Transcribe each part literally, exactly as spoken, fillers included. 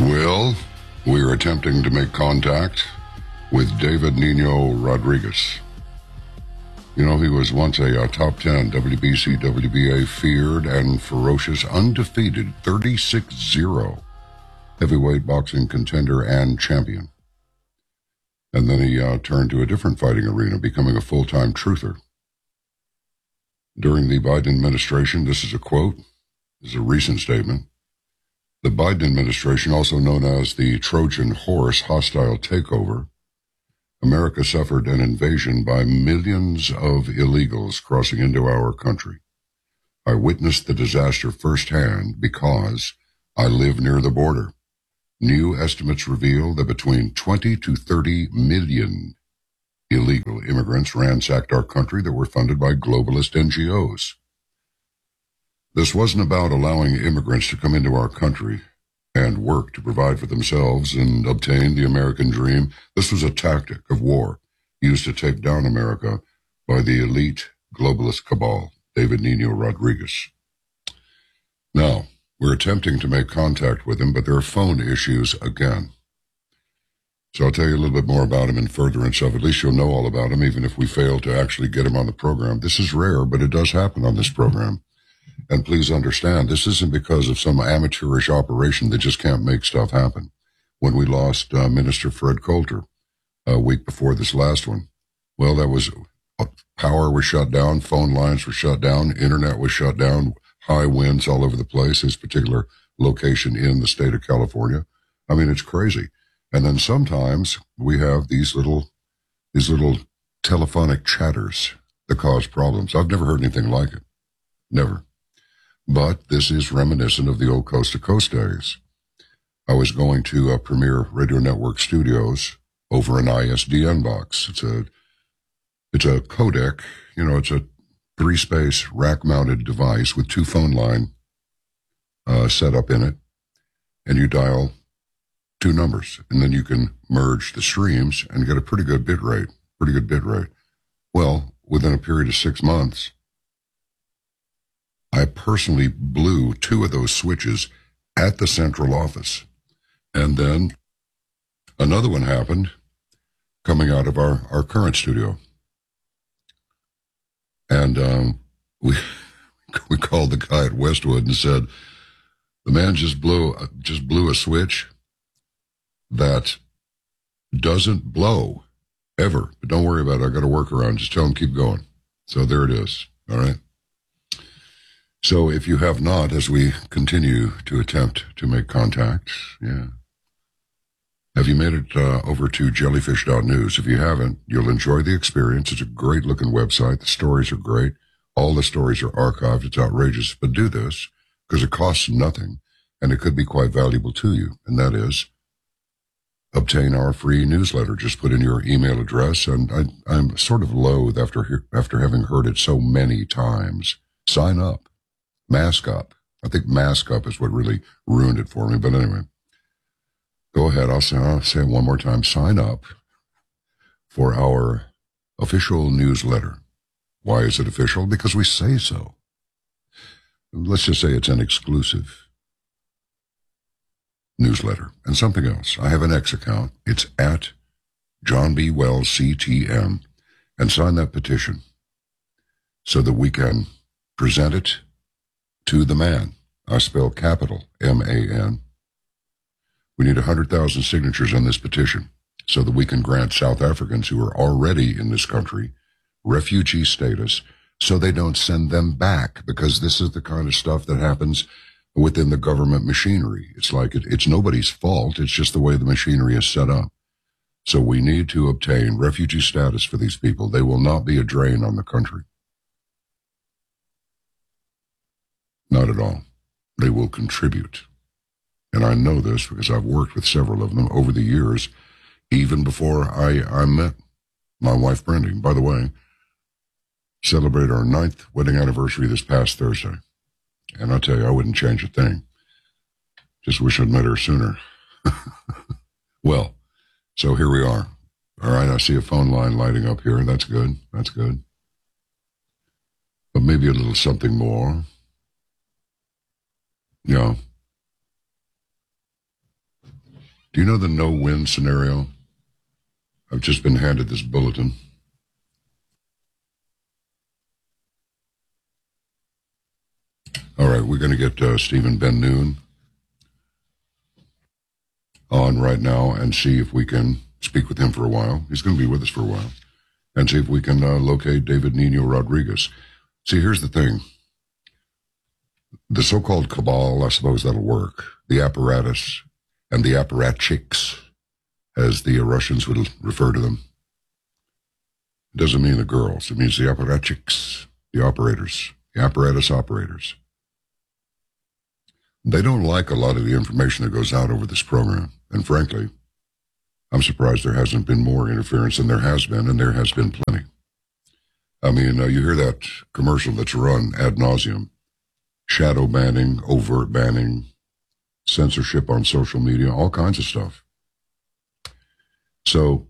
Well, we are attempting to make contact with David Nino Rodriguez. You know, he was once a uh, top ten W B C, W B A feared and ferocious, undefeated thirty-six zero heavyweight boxing contender and champion. And then he uh, turned to a different fighting arena, becoming a full-time truther. During the Biden administration, this is a quote, this is a recent statement, the Biden administration, also known as the Trojan Horse hostile takeover, America suffered an invasion by millions of illegals crossing into our country. I witnessed the disaster firsthand because I live near the border. New estimates reveal that between twenty to thirty million illegal immigrants ransacked our country that were funded by globalist N G Os. This wasn't about allowing immigrants to come into our country and work to provide for themselves and obtain the American dream. This was a tactic of war used to take down America by the elite globalist cabal, David Nino Rodriguez. Now, we're attempting to make contact with him, but there are phone issues again. So I'll tell you a little bit more about him in furtherance of, at least you'll know all about him, even if we fail to actually get him on the program. This is rare, but it does happen on this program. And please understand, this isn't because of some amateurish operation that just can't make stuff happen. When we lost uh, Minister Fred Coulter a week before this last one, well, that was, uh, power was shut down, phone lines were shut down, internet was shut down, high winds all over the place, his particular location in the state of California. I mean, it's crazy. And then sometimes we have these little, these little telephonic chatters that cause problems. I've never heard anything like it. Never. But this is reminiscent of the old Coast to Coast days. I was going to uh, Premier Radio Network Studios over an I S D N box. It's a, it's a codec, you know, it's a three-space rack-mounted device with two phone line uh, set up in it, and you dial two numbers, and then you can merge the streams and get a pretty good bit rate, pretty good bit rate. Well, within a period of six months, I personally blew two of those switches at the central office. And then another one happened coming out of our, our current studio. And um, we we called the guy at Westwood and said, the man just blew just blew a switch that doesn't blow ever. But don't worry about it. I got a workaround. Just tell him keep going. So there it is. All right. So if you have not, as we continue to attempt to make contact, yeah. Have you made it uh, over to jellyfish dot news? If you haven't, you'll enjoy the experience. It's a great-looking website. The stories are great. All the stories are archived. It's outrageous. But do this, because it costs nothing, and it could be quite valuable to you, and that is obtain our free newsletter. Just put in your email address, and I, I'm sort of loath after after having heard it so many times. Sign up. Mask up. I think mask up is what really ruined it for me, but anyway. Go ahead, I'll say, I'll say it one more time. Sign up for our official newsletter. Why is it official? Because we say so. Let's just say it's an exclusive newsletter. And something else. I have an X account. It's at John B. Wells C T M. And sign that petition so that we can present it to the man. I spell capital M A N. We need one hundred thousand signatures on this petition so that we can grant South Africans who are already in this country refugee status so they don't send them back, because this is the kind of stuff that happens within the government machinery. It's like it, it's nobody's fault. It's just the way the machinery is set up. So we need to obtain refugee status for these people. They will not be a drain on the country. Not at all. They will contribute. And I know this because I've worked with several of them over the years, even before I, I met my wife, Brandy. By the way, celebrated our ninth wedding anniversary this past Thursday. And I tell you, I wouldn't change a thing. Just wish I'd met her sooner. Well, so here we are. All right, I see a phone line lighting up here. That's good. That's good. But maybe a little something more. Yeah. Do you know the no-win scenario? I've just been handed this bulletin. All right, we're going to get uh, Stephen Ben-Nun on right now and see if we can speak with him for a while. He's going to be with us for a while. And see if we can uh, locate David Nino Rodriguez. See, here's the thing. The so-called cabal, I suppose that'll work. The apparatus and the apparatchiks, as the Russians would refer to them. It doesn't mean the girls. It means the apparatchiks, the operators, the apparatus operators. They don't like a lot of the information that goes out over this program. And frankly, I'm surprised there hasn't been more interference than there has been, and there has been plenty. I mean, uh, you hear that commercial that's run ad nauseum. Shadow banning, overt banning, censorship on social media, all kinds of stuff. So,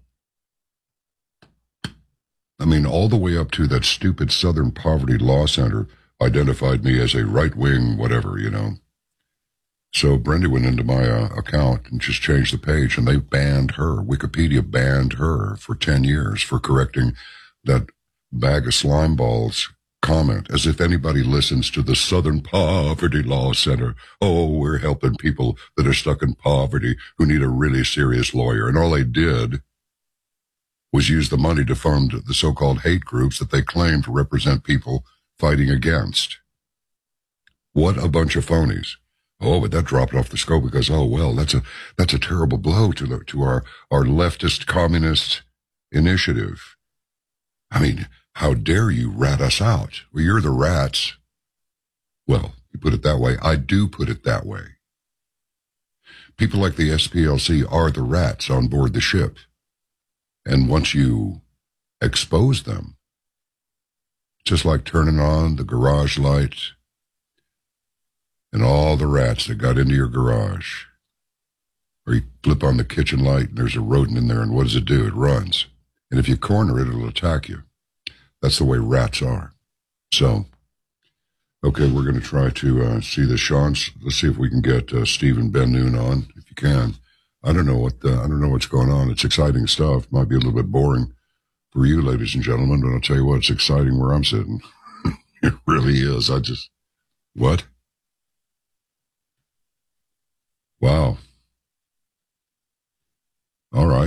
I mean, all the way up to that stupid Southern Poverty Law Center identified me as a right-wing whatever, you know. So Brenda went into my uh, account and just changed the page, and they banned her. Wikipedia banned her for ten years for correcting that bag of slime balls comment, as if anybody listens to the Southern Poverty Law Center. Oh, we're helping people that are stuck in poverty who need a really serious lawyer. And all they did was use the money to fund the so-called hate groups that they claim to represent people fighting against. What a bunch of phonies. Oh, but that dropped off the scope because, oh, well, that's a that's a terrible blow to the, to our, our leftist communist initiative. I mean, how dare you rat us out? Well, you're the rats. Well, you put it that way. I do put it that way. People like the S P L C are the rats on board the ship. And once you expose them, just like turning on the garage light and all the rats that got into your garage, or you flip on the kitchen light and there's a rodent in there, and what does it do? It runs. And if you corner it, it'll attack you. That's the way rats are. So, okay, we're going to try to uh, see the Sean. Let's see if we can get uh, Stephen Ben-Nun on, if you can. I don't know what uh, I don't know what's going on. It's exciting stuff. Might be a little bit boring for you, ladies and gentlemen, but I'll tell you what, it's exciting where I'm sitting. It really is. I just what? Wow. All right.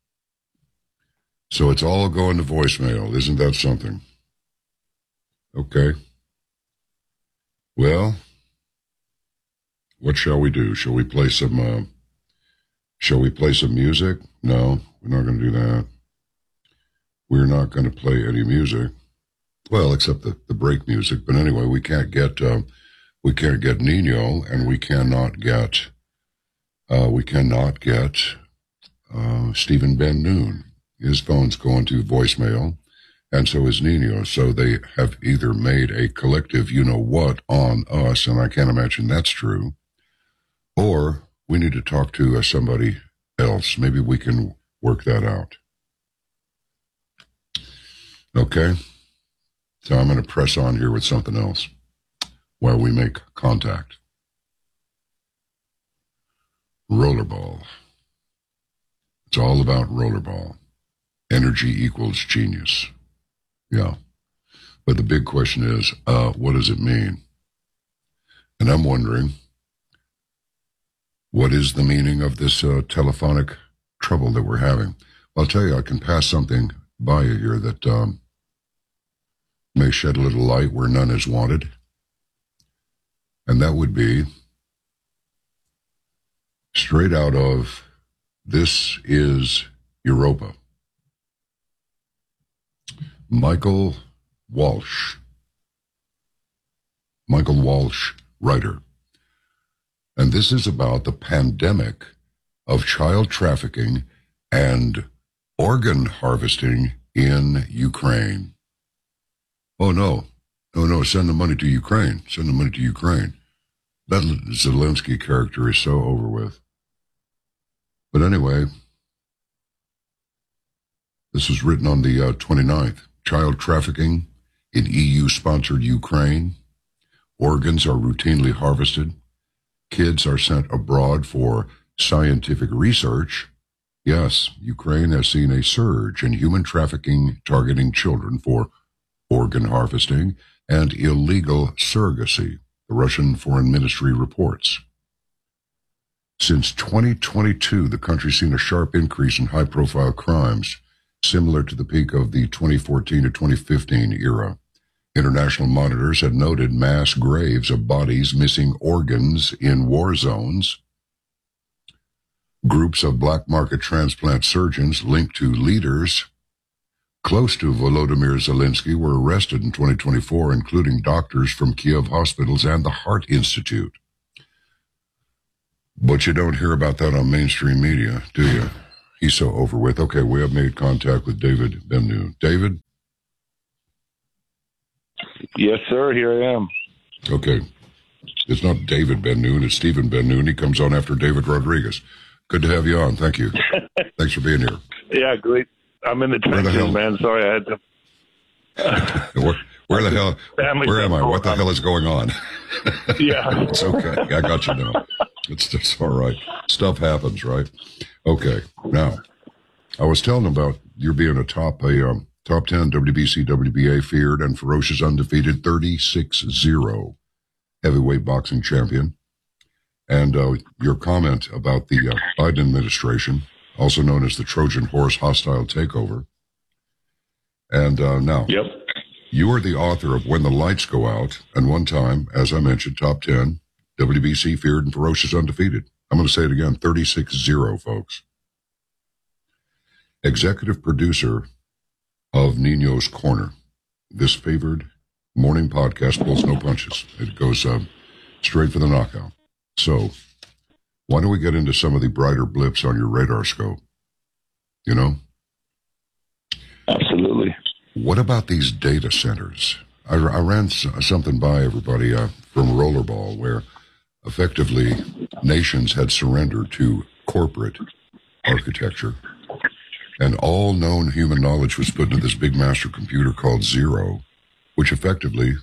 So it's all going to voicemail. Isn't that something? Okay. Well, what shall we do? Shall we play some, uh, shall we play some music? No, we're not going to do that. We're not going to play any music. Well, except the, the break music. But anyway, we can't get, uh, we can't get Nino, and we cannot get, uh, we cannot get, uh, Stephen Ben-Nun. His phone's going to voicemail, and so is Nino. So they have either made a collective you-know-what on us, and I can't imagine that's true, or we need to talk to uh, somebody else. Maybe we can work that out. Okay? So I'm going to press on here with something else while we make contact. Rollerball. It's all about rollerball. Energy equals genius. Yeah. But the big question is, uh, what does it mean? And I'm wondering, what is the meaning of this uh, telephonic trouble that we're having? I'll tell you, I can pass something by you here that um, may shed a little light where none is wanted. And that would be straight out of This Is Europa. Michael Walsh. Michael Walsh, writer. And this is about the pandemic of child trafficking and organ harvesting in Ukraine. Oh, no. No, no, send the money to Ukraine. Send the money to Ukraine. That Zelensky character is so over with. But anyway, this was written on the uh, twenty-ninth. Child trafficking in E U-sponsored Ukraine. Organs are routinely harvested. Kids are sent abroad for scientific research, yes, Ukraine has seen a surge in human trafficking targeting children for organ harvesting and illegal surrogacy, the Russian Foreign Ministry reports. Since twenty twenty-two, the country's seen a sharp increase in high-profile crimes, similar to the peak of the twenty fourteen to twenty fifteen era. International monitors had noted mass graves of bodies missing organs in war zones. Groups of black market transplant surgeons linked to leaders close to Volodymyr Zelensky were arrested in twenty twenty-four, including doctors from Kiev hospitals and the Heart Institute. But you don't hear about that on mainstream media, do you? He's so over with. Okay, we have made contact with David Ben-Nun. David? Yes, sir. Here I am. Okay. It's not David Ben-Nun. It's Stephen Ben-Nun. He comes on after David Rodriguez. Good to have you on. Thank you. Thanks for being here. Yeah, great. I'm in the trenches, man. Sorry, I had to. where, where the hell? Family where am I? What the on. hell is going on? Yeah. It's okay. I got you now. It's, it's all right. Stuff happens, right? Okay. Now, I was telling about you're being a top a um, top ten W B C W B A feared and ferocious undefeated thirty-six zero heavyweight boxing champion. And uh, your comment about the uh, Biden administration, also known as the Trojan Horse hostile takeover. And uh, now, yep. You are the author of When the Lights Go Out, and one time, as I mentioned, top ten, W B C feared and ferocious undefeated. I'm going to say it again, thirty-six zero, folks. Executive producer of Nino's Corner. This favored morning podcast pulls no punches. It goes uh, straight for the knockout. So, why don't we get into some of the brighter blips on your radar scope? You know? Absolutely. What about these data centers? I, I ran something by everybody uh, from Rollerball where effectively nations had surrendered to corporate architecture and all known human knowledge was put into this big master computer called Zero, which effectively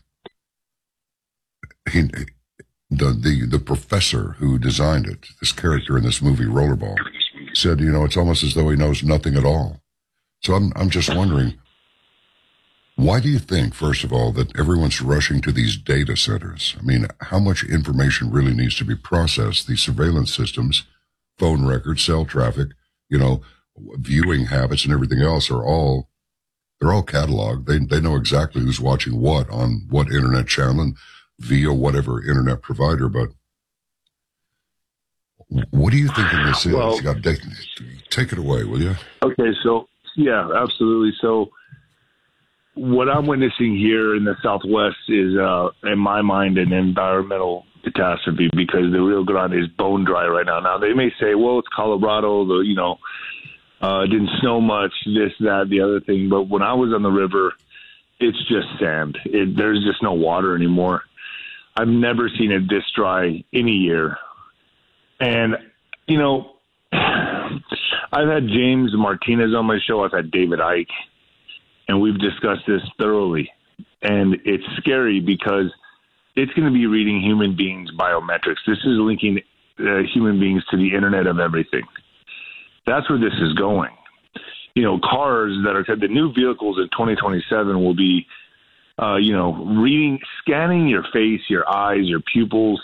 he, the, the, the professor who designed it, this character in this movie Rollerball, said, you know, it's almost as though he knows nothing at all. So I'm I'm just wondering, why do you think, first of all, that everyone's rushing to these data centers? I mean, how much information really needs to be processed? These surveillance systems, phone records, cell traffic, you know, viewing habits and everything else are all, they're all cataloged. They they know exactly who's watching what on what internet channel and via whatever internet provider. But what do you think of this is? Well, you got, take, take it away, will you? Okay, so, yeah, absolutely. So, what I'm witnessing here in the Southwest is, uh, in my mind, an environmental catastrophe because the Rio Grande is bone dry right now. Now, they may say, well, it's Colorado, the, you know, uh, it didn't snow much, this, that, the other thing. But when I was on the river, it's just sand. It, there's just no water anymore. I've never seen it this dry any year. And, you know, I've had James Martinez on my show. I've had David Icke. And we've discussed this thoroughly. And it's scary because it's going to be reading human beings' biometrics. This is linking uh, human beings to the Internet of everything. That's where this is going. You know, cars that are the new vehicles in twenty twenty-seven will be, uh, you know, reading, scanning your face, your eyes, your pupils,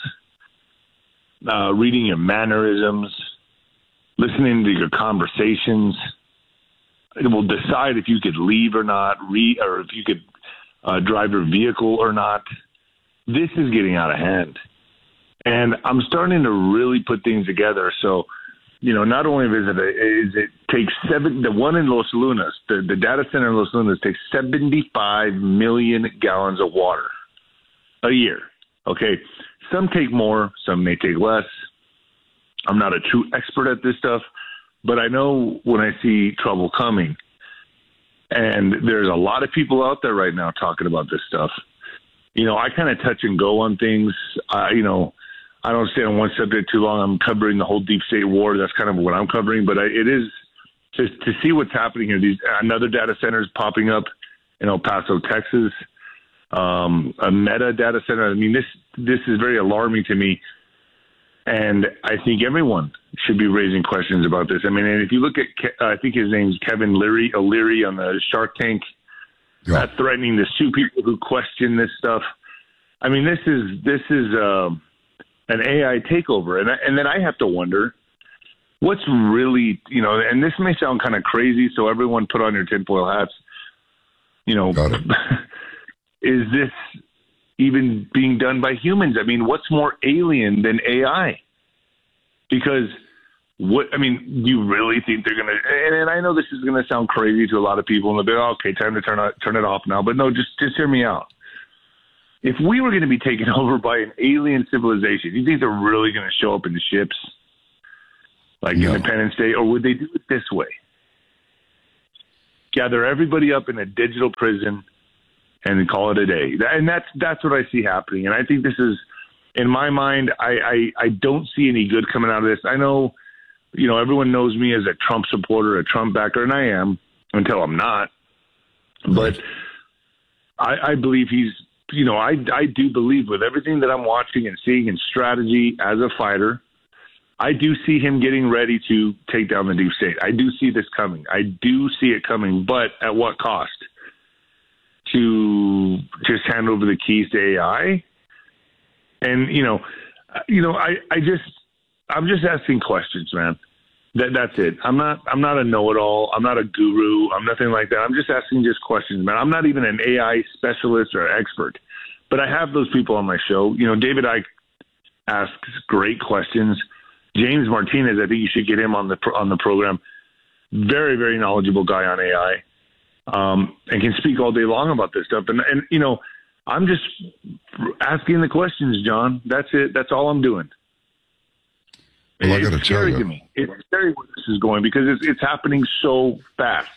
uh, reading your mannerisms, listening to your conversations. It will decide if you could leave or not, re, or if you could uh, drive your vehicle or not. This is getting out of hand. And I'm starting to really put things together. So, you know, not only is it, a, is it takes seven, the one in Los Lunas, the, the data center in Los Lunas takes seventy-five million gallons of water a year. Okay. Some take more, some may take less. I'm not a true expert at this stuff. But I know when I see trouble coming, and there's a lot of people out there right now talking about this stuff. You know, I kind of touch and go on things. Uh, you know, I don't stay on one subject too long. I'm covering the whole deep state war. That's kind of what I'm covering. But I, it is to, to see what's happening here. These another data center is popping up in El Paso, Texas. Um, a Meta data center. I mean, this this is very alarming to me. And I think everyone should be raising questions about this. I mean, and if you look at, uh, I think his name's Kevin Leary, O'Leary on the Shark Tank, yeah. uh, threatening to sue people who question this stuff. I mean, this is this is uh, an A I takeover, and I, and then I have to wonder what's really, you know, and this may sound kind of crazy, so everyone put on your tinfoil hats. You know, is this even being done by humans? I mean, what's more alien than A I? Because what, I mean, do you really think they're going to, and, and I know this is going to sound crazy to a lot of people, and they'll be, oh, okay, time to turn, out, turn it off now. But no, just, just hear me out. If we were going to be taken over by an alien civilization, do you think they're really going to show up in the ships like no. Independence Day? Or would they do it this way? Gather everybody up in a digital prison and call it a day. And that's that's what I see happening. And I think this is, in my mind, I, I, I don't see any good coming out of this. I know, you know, everyone knows me as a Trump supporter, a Trump backer, and I am until I'm not. But I, I believe he's, you know, I, I do believe with everything that I'm watching and seeing in strategy as a fighter, I do see him getting ready to take down the deep state. I do see this coming. I do see it coming, but at what cost? To just hand over the keys to A I. And, you know, you know, I, I just, I'm just asking questions, man. That that's it. I'm not, I'm not a know-it-all. I'm not a guru. I'm nothing like that. I'm just asking just questions, man. I'm not even an A I specialist or expert, but I have those people on my show. You know, David Icke asks great questions. James Martinez, I think you should get him on the, on the program. Very, very knowledgeable guy on A I. Um, and can speak all day long about this stuff. And, and, you know, I'm just asking the questions, John. That's it. That's all I'm doing. Well, I got to it's tell scary you. to me. It's scary where this is going because it's, it's happening so fast.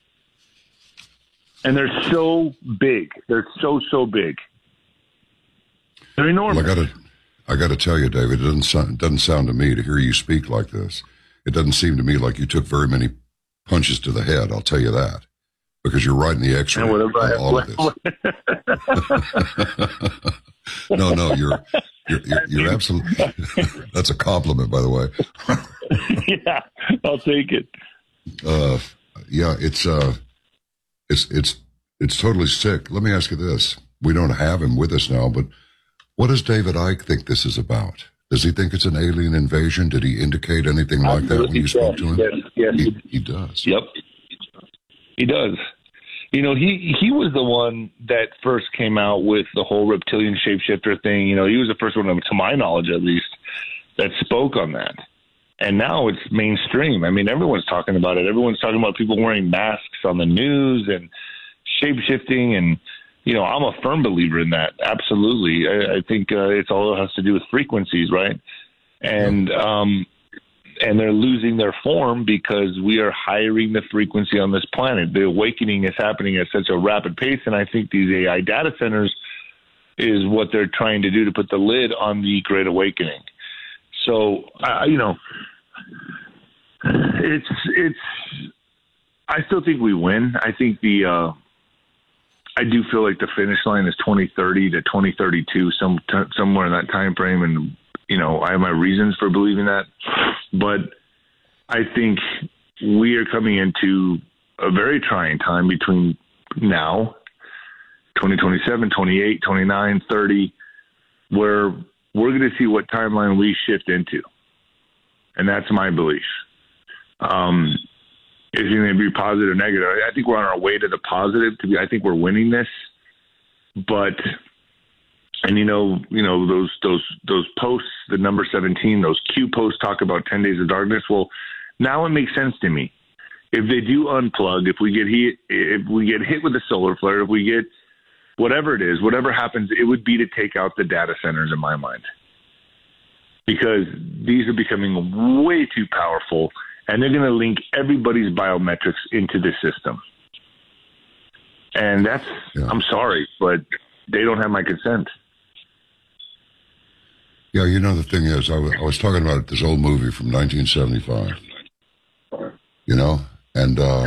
And they're so big. They're so, so big. They're enormous. Well, I got to I got to tell you, David, it doesn't sound, it doesn't sound to me to hear you speak like this. It doesn't seem to me like you took very many punches to the head. I'll tell you that. Because you're right in the X-ray on all of this. no, no, you're you're you're, you're absolutely. That's a compliment, by the way. Yeah, I'll take it. Uh, yeah, it's uh, it's it's it's totally sick. Let me ask you this: we don't have him with us now, but what does David Icke think this is about? Does he think it's an alien invasion? Did he indicate anything like that when you spoke to him? Yes, yes. He, he does. Yep. He does. You know, he, he was the one that first came out with the whole reptilian shapeshifter thing. You know, he was the first one, to my knowledge at least, that spoke on that. And now it's mainstream. I mean, everyone's talking about it. Everyone's talking about people wearing masks on the news and shapeshifting. And, you know, I'm a firm believer in that. Absolutely. I, I think uh, it's all it has to do with frequencies, right? And, um, and they're losing their form because we are hiring the frequency on this planet. The awakening is happening at such a rapid pace, and I think these A I data centers is what they're trying to do to put the lid on the Great Awakening. So, uh, you know, it's it's. I still think we win. I think the. Uh, I do feel like the finish line is twenty thirty to twenty thirty-two, some t- somewhere in that time frame, and you know, I have my reasons for believing that. But I think we are coming into a very trying time between now, twenty twenty-seven, twenty-eight, twenty-nine, thirty, where we're going to see what timeline we shift into. And that's my belief. Um, is it going to be positive or negative? I think we're on our way to the positive. To be, I think we're winning this. But... And you know, you know those those those posts, the number seventeen, those Q posts talk about ten days of darkness. Well, now it makes sense to me. If they do unplug, if we get hit, if we get hit with a solar flare, if we get whatever it is, whatever happens, it would be to take out the data centers in my mind, because these are becoming way too powerful, and they're going to link everybody's biometrics into the system. And that's, yeah. I'm sorry, but they don't have my consent. Yeah, you know, the thing is, I, w- I was talking about this old movie from nineteen seventy-five, you know, and uh,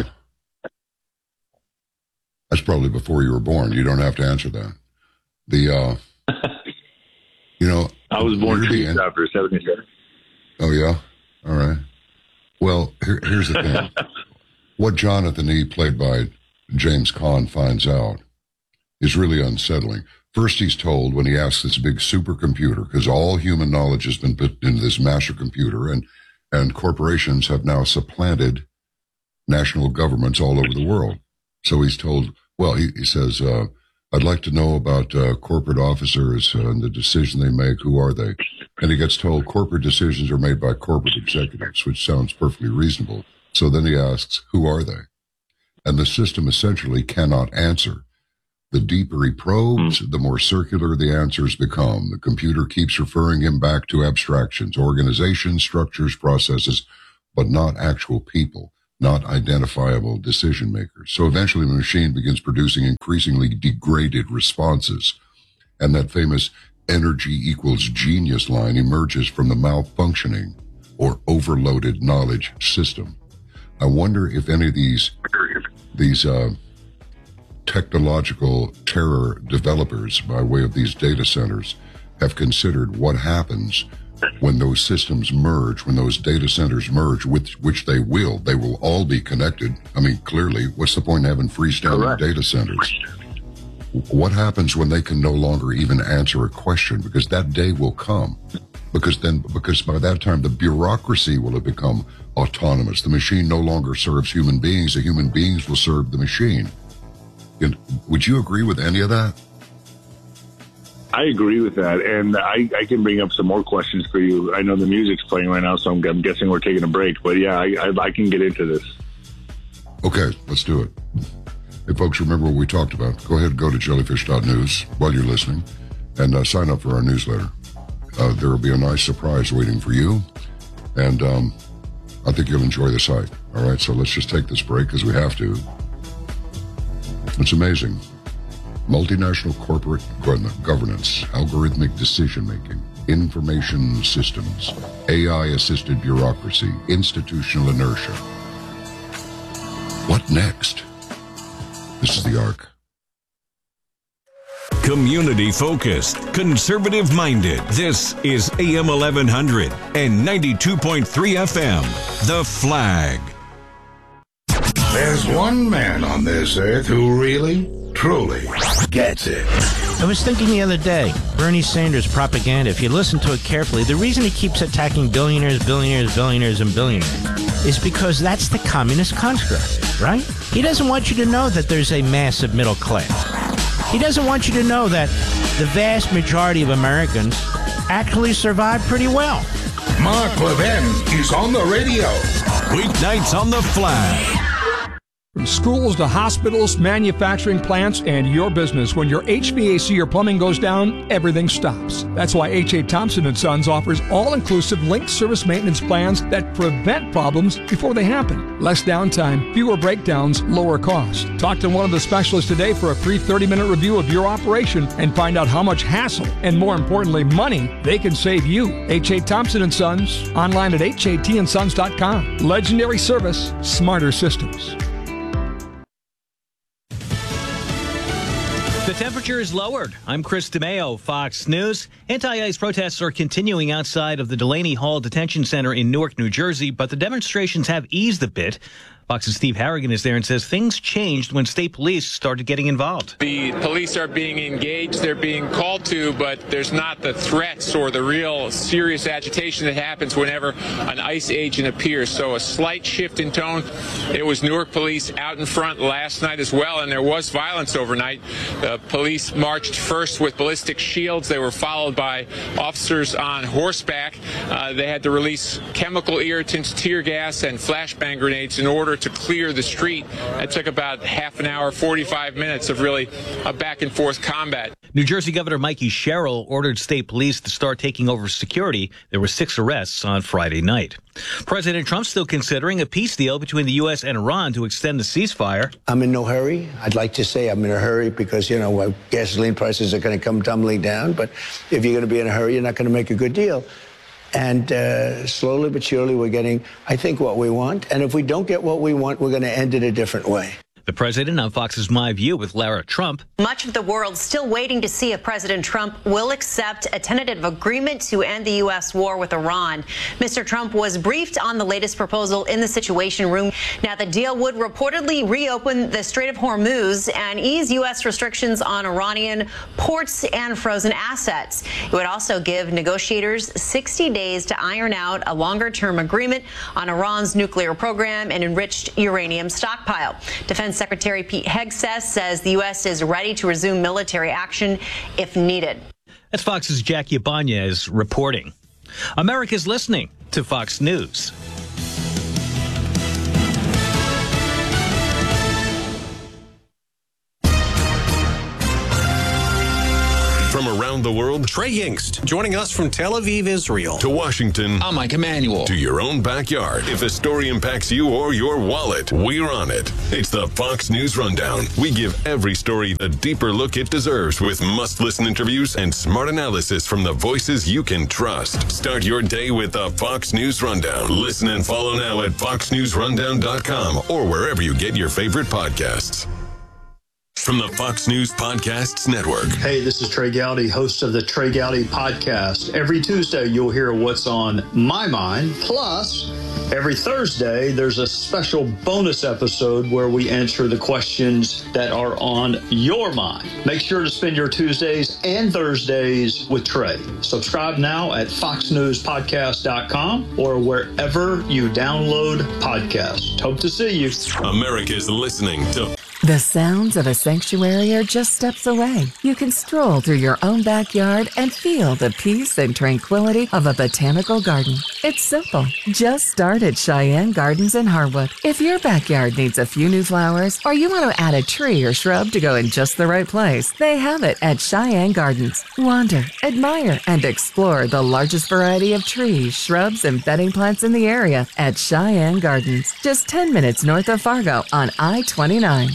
that's probably before you were born. You don't have to answer that. The, uh, you know. I was born two years en- after seventy-seven. Oh, yeah? All right. Well, here, here's the thing. What Jonathan E., played by James Caan, finds out is really unsettling. First, he's told when he asks this big supercomputer, because all human knowledge has been put into this master computer, and, and corporations have now supplanted national governments all over the world. So he's told, well, he, he says, uh, I'd like to know about uh, corporate officers uh, and the decision they make. Who are they? And he gets told corporate decisions are made by corporate executives, which sounds perfectly reasonable. So then he asks, who are they? And the system essentially cannot answer. The deeper he probes, the more circular the answers become. The computer keeps referring him back to abstractions, organizations, structures, processes, but not actual people, not identifiable decision makers. So eventually the machine begins producing increasingly degraded responses. And that famous energy equals genius line emerges from the malfunctioning or overloaded knowledge system. I wonder if any of these, these, uh, technological terror developers by way of these data centers have considered what happens when those systems merge, when those data centers merge, with which they will. They will all be connected. I mean, clearly, what's the point in having freestanding Correct. data centers? What happens when they can no longer even answer a question? Because that day will come. Because then, because by that time, the bureaucracy will have become autonomous. The machine no longer serves human beings. The human beings will serve the machine. Would you agree with any of that? I agree with that, and I, I can bring up some more questions for you. I know the music's playing right now, so I'm, I'm guessing we're taking a break. But yeah, I, I, I can get into this. Okay, let's do it. Hey, folks, remember what we talked about. Go ahead and go to jellyfish dot news while you're listening and uh, sign up for our newsletter. Uh, there will be a nice surprise waiting for you, and um, I think you'll enjoy the site. All right, so let's just take this break because we have to. It's amazing. Multinational corporate governance, algorithmic decision-making, information systems, A I-assisted bureaucracy, institutional inertia. What next? This is The Arc. Community-focused, conservative-minded. This is A M eleven hundred and ninety-two point three F M, The Flag. There's one man on this earth who really, truly gets it. I was thinking the other day, Bernie Sanders' propaganda, if you listen to it carefully, the reason he keeps attacking billionaires, billionaires, billionaires, and billionaires is because that's the communist construct, right? He doesn't want you to know that there's a massive middle class. He doesn't want you to know that the vast majority of Americans actually survive pretty well. Mark Levin is on the radio. Weeknights on The Flag. From schools to hospitals, manufacturing plants, and your business, when your H V A C or plumbing goes down, everything stops. That's why H A. Thompson and Sons offers all-inclusive linked service maintenance plans that prevent problems before they happen. Less downtime, fewer breakdowns, lower cost. Talk to one of the specialists today for a free thirty-minute review of your operation and find out how much hassle and, more importantly, money they can save you. H A. Thompson and Sons, online at H A T and sons dot com. Legendary service, smarter systems. The temperature is lowered. I'm Chris DeMeo, Fox News. Anti-ICE protests are continuing outside of the Delaney Hall Detention Center in Newark, New Jersey, but the demonstrations have eased a bit. Fox's Steve Harrigan is there and says things changed when state police started getting involved. The police are being engaged, they're being called to, but there's not the threats or the real serious agitation that happens whenever an ICE agent appears. So a slight shift in tone. It was Newark police out in front last night as well, and there was violence overnight. The police marched first with ballistic shields. They were followed by officers on horseback. Uh, they had to release chemical irritants, tear gas, and flashbang grenades in order to clear the street. It took about half an hour, forty-five minutes of really a back and forth combat. New Jersey Governor Mikey Sherrill ordered state police to start taking over security. There were six arrests on Friday night. President Trump's still considering a peace deal between the U S and Iran to extend the ceasefire. I'm in no hurry. I'd like to say I'm in a hurry because, you know, gasoline prices are going to come tumbling down. But if you're going to be in a hurry, you're not going to make a good deal. And uh, slowly but surely, we're getting, I think, what we want. And if we don't get what we want, we're going to end it a different way. The president on Fox's My View with Lara Trump. Much of the world still waiting to see if President Trump will accept a tentative agreement to end the U S war with Iran. Mister Trump was briefed on the latest proposal in the Situation Room. Now, the deal would reportedly reopen the Strait of Hormuz and ease U S restrictions on Iranian ports and frozen assets. It would also give negotiators sixty days to iron out a longer-term agreement on Iran's nuclear program and enriched uranium stockpile. Defense Secretary Pete Hegseth says the U S is ready to resume military action if needed. That's Fox's Jack Ibanez reporting. America's listening to Fox News. From around the world, Trey Yingst, joining us from Tel Aviv, Israel. To Washington. I'm Mike Emanuel. To your own backyard. If a story impacts you or your wallet, we're on it. It's the Fox News Rundown. We give every story the deeper look it deserves with must-listen interviews and smart analysis from the voices you can trust. Start your day with the Fox News Rundown. Listen and follow now at fox news rundown dot com or wherever you get your favorite podcasts. From the Fox News Podcasts Network. Hey, this is Trey Gowdy, host of the Trey Gowdy Podcast. Every Tuesday, you'll hear what's on my mind. Plus, every Thursday, there's a special bonus episode where we answer the questions that are on your mind. Make sure to spend your Tuesdays and Thursdays with Trey. Subscribe now at fox news podcast dot com or wherever you download podcasts. Hope to see you. America's listening to The sounds of a sanctuary are just steps away. You can stroll through your own backyard and feel the peace and tranquility of a botanical garden. It's simple. Just start at Cheyenne Gardens in Harwood. If your backyard needs a few new flowers or you want to add a tree or shrub to go in just the right place, they have it at Cheyenne Gardens. Wander, admire, and explore the largest variety of trees, shrubs, and bedding plants in the area at Cheyenne Gardens. Just ten minutes north of Fargo on I twenty-nine.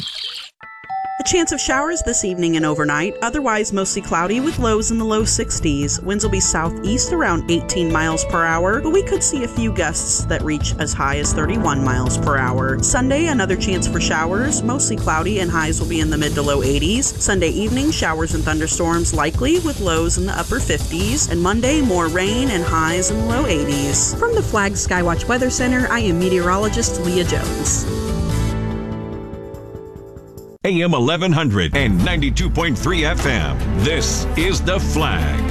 A chance of showers this evening and overnight, otherwise mostly cloudy with lows in the low sixties. Winds will be southeast around eighteen miles per hour, but we could see a few gusts that reach as high as thirty-one miles per hour. Sunday, another chance for showers, mostly cloudy and highs will be in the mid to low eighties. Sunday evening, showers and thunderstorms likely with lows in the upper fifties. And Monday, more rain and highs in the low eighties. From the Flag Skywatch Weather Center, I am meteorologist Leah Jones. A M eleven hundred and ninety-two point three F M. This is The Flag.